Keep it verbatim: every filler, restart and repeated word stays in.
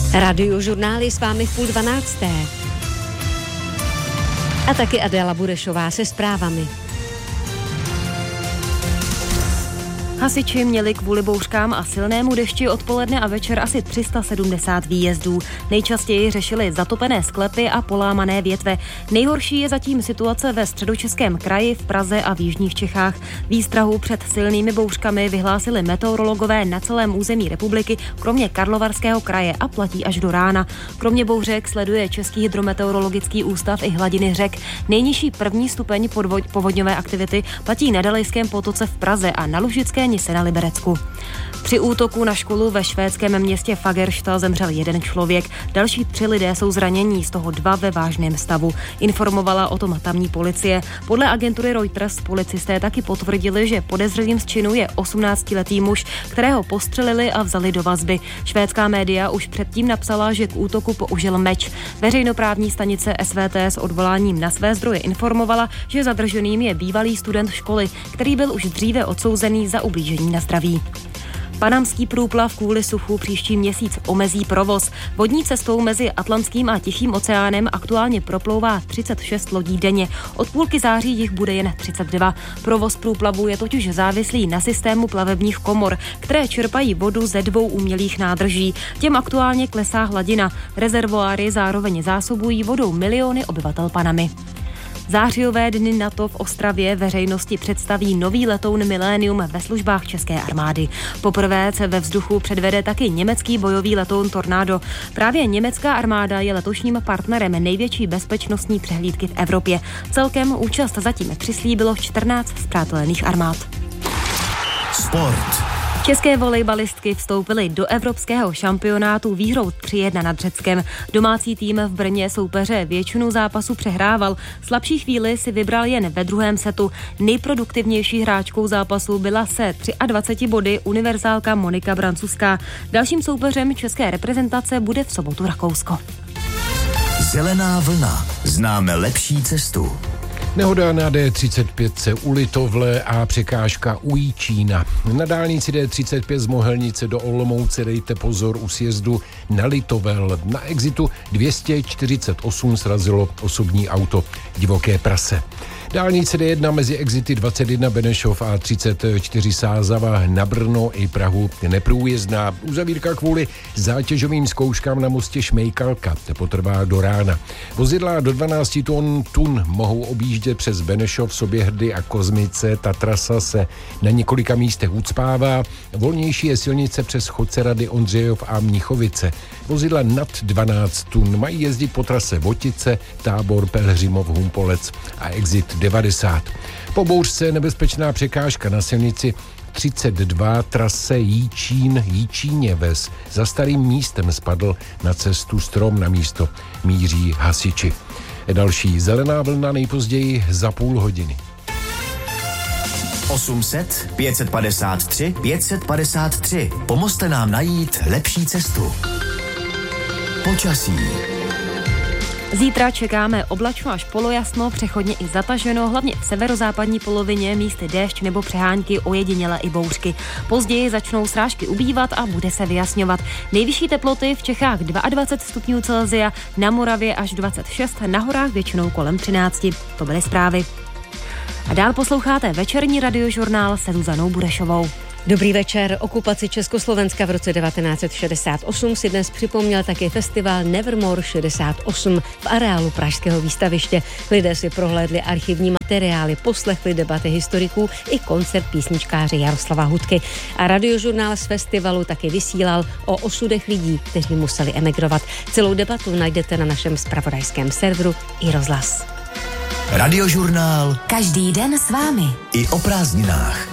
Radiožurnál je s vámi v půl dvanácté. A taky Adéla Burešová se zprávami. Hasiči měli kvůli bouřkám a silnému dešti odpoledne a večer asi tři sta sedmdesát výjezdů. Nejčastěji řešili zatopené sklepy a polámané větve. Nejhorší je zatím situace ve Středočeském kraji, v Praze a v jižních Čechách. Výstrahu před silnými bouřkami vyhlásili meteorologové na celém území republiky, kromě Karlovarského kraje, a platí až do rána. Kromě bouřek sleduje Český hydrometeorologický ústav i hladiny řek. Nejnižší první stupeň podvod, povodňové aktivity platí na Dalejském potoce v Praze a na Lužické Nise na Liberecku. Při útoku na školu ve švédském městě Fagersta zemřel jeden člověk, další tři lidé jsou zranění, z toho dva ve vážném stavu. Informovala o tom tamní policie. Podle agentury Reuters policisté taky potvrdili, že podezřelým z činu je osmnáctiletý muž, kterého postřelili a vzali do vazby. Švédská média už předtím napsala, že k útoku použil meč. Veřejnoprávní stanice S V T s odvoláním na své zdroje informovala, že zadrženým je bývalý student školy, který byl už dříve odsouzený za ublížení na zdraví. Panamský průplav kvůli suchu příští měsíc omezí provoz. Vodní cestou mezi Atlantským a Tichým oceánem aktuálně proplouvá třicet šest lodí denně. Od půlky září jich bude jen třicet dva. Provoz průplavu je totiž závislý na systému plavebních komor, které čerpají vodu ze dvou umělých nádrží. Těm aktuálně klesá hladina. Rezervoáry zároveň zásobují vodou miliony obyvatel Panamy. Zářijové dny NATO v Ostravě veřejnosti představí nový letoun Millennium ve službách české armády. Poprvé se ve vzduchu předvede taky německý bojový letoun Tornado. Právě německá armáda je letošním partnerem největší bezpečnostní přehlídky v Evropě. Celkem účast zatím přislíbilo čtrnáct spřátelených armád. Sport. České volejbalistky vstoupily do evropského šampionátu výhrou tři jedna nad Řeckem. Domácí tým v Brně soupeře většinu zápasu přehrával. Slabší chvíli si vybral jen ve druhém setu. Nejproduktivnější hráčkou zápasu byla se dvaceti třemi body univerzálka Monika Brancuská. Dalším soupeřem české reprezentace bude v sobotu Rakousko. Zelená vlna. Známe lepší cestu. Nehoda na D třicet pět u Litovle a překážka u Jičína. Na dálnici D třicet pět z Mohelnice do Olomouce dejte pozor u sjezdu na Litovel. Na exitu dvě stě čtyřicet osm srazilo osobní auto Divoké prase. Dálnice D jedna mezi exity dvacet jedna Benešov a třicet čtyři Sázava na Brno i Prahu neprůjezdná. Uzavírka kvůli zátěžovým zkouškám na mostě Šmejkalka potrvá do rána. Vozidla do dvanáct tun, tun mohou objíždět přes Benešov, Soběhrdy a Kozmice. Ta trasa se na několika místech ucpává. Volnější je silnice přes Chodcerady, Ondřejov a Mnichovice. Vozidla nad dvanáct tun mají jezdit po trase Votice, Tábor, Pelhřimov, Humpolec a exit devadesát. Po bouřce nebezpečná překážka na silnici třicet dva trase Jíčín, Jíčíněves. Za starým místem spadl na cestu strom, na místo míří hasiči. Další zelená vlna nejpozději za půl hodiny. osm set pět padesát tři pět padesát tři. Pomozte nám najít lepší cestu. Počasí. Zítra čekáme oblačno až polojasno, přechodně i zataženo, hlavně v severozápadní polovině místy déšť nebo přehánky, ojedinělé i bouřky. Později začnou srážky ubývat a bude se vyjasňovat. Nejvyšší teploty v Čechách dvacet dva stupňů Celsia, na Moravě až dvacet šest, na horách většinou kolem třináct. To byly zprávy. A dál posloucháte večerní radiožurnál se Zuzanou Burešovou. Dobrý večer. Okupaci Československa v roce devatenáct set šedesát osm si dnes připomněl také festival Nevermore šedesát osm v areálu Pražského výstaviště. Lidé si prohlédli archivní materiály, poslechli debaty historiků i koncert písničkáře Jaroslava Hudky. A radiožurnál z festivalu taky vysílal o osudech lidí, kteří museli emigrovat. Celou debatu najdete na našem zpravodajském serveru iRozhlas. Radiožurnál každý den s vámi. I o prázdninách.